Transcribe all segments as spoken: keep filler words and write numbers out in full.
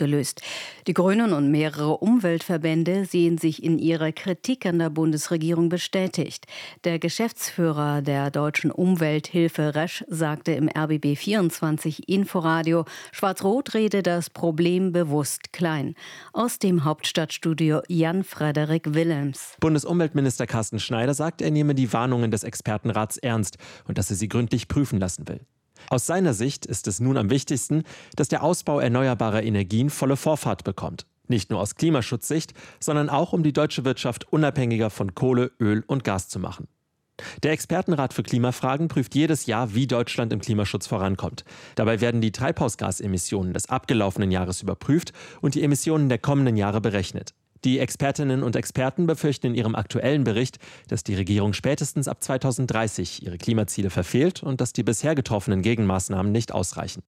ausgelöst. Die Grünen und mehrere Umweltverbände sehen sich in ihrer Kritik an der Bundesregierung bestätigt. Der Geschäftsführer der Deutschen Umwelthilfe Resch sagte im R B B vierundzwanzig Inforadio, Schwarz-Rot rede das Problem bewusst klein. Aus dem Hauptstadtstudio Jan-Frederik Willems. Bundesumweltminister Carsten Schneider sagt, er nehme die Warnungen des Expertenrats ernst und dass er sie gründlich prüfen lassen will. Aus seiner Sicht ist es nun am wichtigsten, dass der Ausbau erneuerbarer Energien volle Vorfahrt bekommt. Nicht nur aus Klimaschutzsicht, sondern auch, um die deutsche Wirtschaft unabhängiger von Kohle, Öl und Gas zu machen. Der Expertenrat für Klimafragen prüft jedes Jahr, wie Deutschland im Klimaschutz vorankommt. Dabei werden die Treibhausgasemissionen des abgelaufenen Jahres überprüft und die Emissionen der kommenden Jahre berechnet. Die Expertinnen und Experten befürchten in ihrem aktuellen Bericht, dass die Regierung spätestens ab zweitausenddreißig ihre Klimaziele verfehlt und dass die bisher getroffenen Gegenmaßnahmen nicht ausreichen.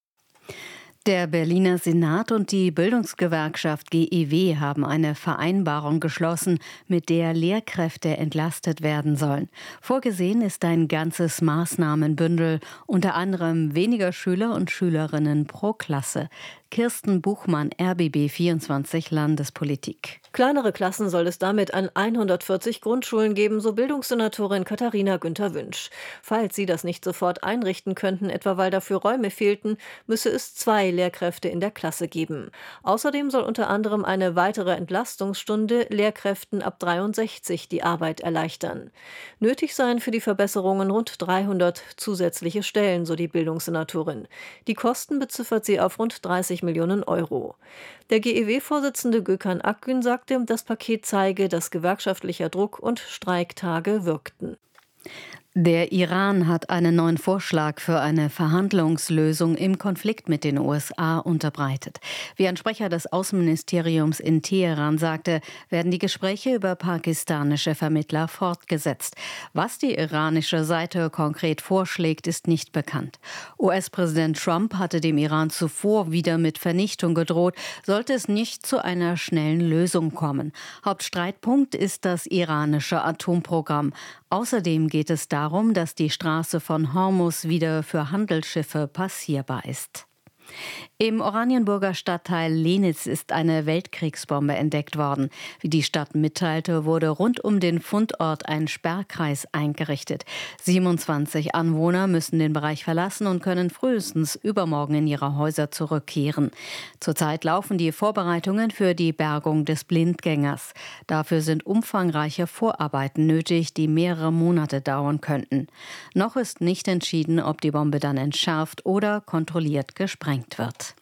Der Berliner Senat und die Bildungsgewerkschaft G E W haben eine Vereinbarung geschlossen, mit der Lehrkräfte entlastet werden sollen. Vorgesehen ist ein ganzes Maßnahmenbündel, unter anderem weniger Schüler und Schülerinnen pro Klasse. Kirsten Buchmann, R B B vierundzwanzig Landespolitik. Kleinere Klassen soll es damit an hundertvierzig Grundschulen geben, so Bildungssenatorin Katharina Günther-Wünsch. Falls sie das nicht sofort einrichten könnten, etwa weil dafür Räume fehlten, müsse es zwei Lehrkräfte in der Klasse geben. Außerdem soll unter anderem eine weitere Entlastungsstunde Lehrkräften ab dreiundsechzig die Arbeit erleichtern. Nötig seien für die Verbesserungen rund dreihundert zusätzliche Stellen, so die Bildungssenatorin. Die Kosten beziffert sie auf rund dreißig Millionen Euro. Der G E W-Vorsitzende Gökhan Akgün sagte, das Paket zeige, dass gewerkschaftlicher Druck und Streiktage wirkten. Der Iran hat einen neuen Vorschlag für eine Verhandlungslösung im Konflikt mit den U S A unterbreitet. Wie ein Sprecher des Außenministeriums in Teheran sagte, werden die Gespräche über pakistanische Vermittler fortgesetzt. Was die iranische Seite konkret vorschlägt, ist nicht bekannt. U S-Präsident Trump hatte dem Iran zuvor wieder mit Vernichtung gedroht, sollte es nicht zu einer schnellen Lösung kommen. Hauptstreitpunkt ist das iranische Atomprogramm. Außerdem geht es darum, dass die Straße von Hormuz wieder für Handelsschiffe passierbar ist. Im Oranienburger Stadtteil Lenitz ist eine Weltkriegsbombe entdeckt worden. Wie die Stadt mitteilte, wurde rund um den Fundort ein Sperrkreis eingerichtet. siebenundzwanzig Anwohner müssen den Bereich verlassen und können frühestens übermorgen in ihre Häuser zurückkehren. Zurzeit laufen die Vorbereitungen für die Bergung des Blindgängers. Dafür sind umfangreiche Vorarbeiten nötig, die mehrere Monate dauern könnten. Noch ist nicht entschieden, ob die Bombe dann entschärft oder kontrolliert gesprengt wird.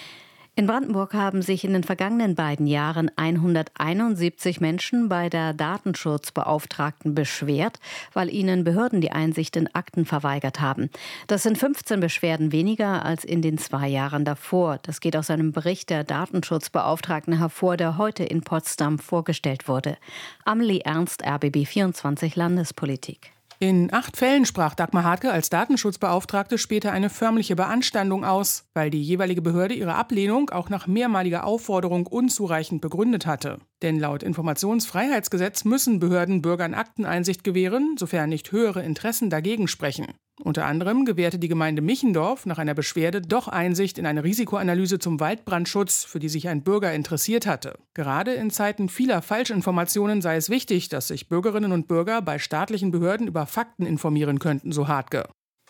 In Brandenburg haben sich in den vergangenen beiden Jahren hunderteinundsiebzig Menschen bei der Datenschutzbeauftragten beschwert, weil ihnen Behörden die Einsicht in Akten verweigert haben. Das sind fünfzehn Beschwerden weniger als in den zwei Jahren davor. Das geht aus einem Bericht der Datenschutzbeauftragten hervor, der heute in Potsdam vorgestellt wurde. Amelie Ernst, R B B vierundzwanzig Landespolitik. In acht Fällen sprach Dagmar Hartke als Datenschutzbeauftragte später eine förmliche Beanstandung aus, weil die jeweilige Behörde ihre Ablehnung auch nach mehrmaliger Aufforderung unzureichend begründet hatte. Denn laut Informationsfreiheitsgesetz müssen Behörden Bürgern Akteneinsicht gewähren, sofern nicht höhere Interessen dagegen sprechen. Unter anderem gewährte die Gemeinde Michendorf nach einer Beschwerde doch Einsicht in eine Risikoanalyse zum Waldbrandschutz, für die sich ein Bürger interessiert hatte. Gerade in Zeiten vieler Falschinformationen sei es wichtig, dass sich Bürgerinnen und Bürger bei staatlichen Behörden über Fakten informieren könnten, so Hartke.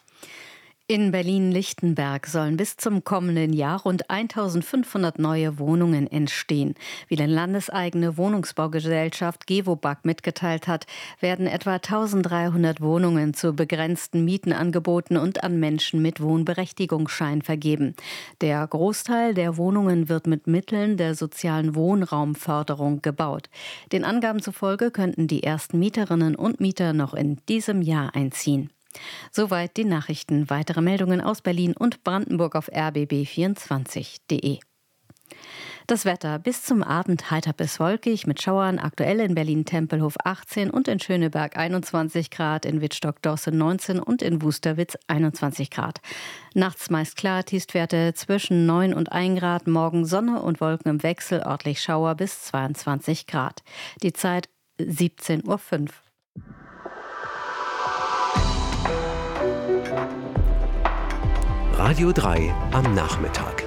In Berlin-Lichtenberg sollen bis zum kommenden Jahr rund eintausendfünfhundert neue Wohnungen entstehen. Wie die landeseigene Wohnungsbaugesellschaft Gewobag mitgeteilt hat, werden etwa eintausenddreihundert Wohnungen zu begrenzten Mieten angeboten und an Menschen mit Wohnberechtigungsschein vergeben. Der Großteil der Wohnungen wird mit Mitteln der sozialen Wohnraumförderung gebaut. Den Angaben zufolge könnten die ersten Mieterinnen und Mieter noch in diesem Jahr einziehen. Soweit die Nachrichten. Weitere Meldungen aus Berlin und Brandenburg auf r b b vierundzwanzig punkt de. Das Wetter bis zum Abend heiter bis wolkig mit Schauern, aktuell in Berlin-Tempelhof achtzehn und in Schöneberg einundzwanzig Grad, in Wittstock-Dorsten neunzehn und in Wusterwitz einundzwanzig Grad. Nachts meist klar, Tiefstwerte zwischen neun und ein Grad, morgen Sonne und Wolken im Wechsel, örtlich Schauer bis zweiundzwanzig Grad. Die Zeit siebzehn Uhr fünf. Radio drei am Nachmittag.